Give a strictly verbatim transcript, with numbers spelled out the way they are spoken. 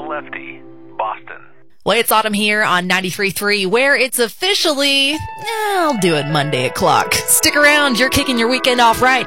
Lefty, Boston. Well, it's autumn here on ninety-three point three, where it's officially, I'll do it Monday o'clock. Stick around, you're kicking your weekend off right.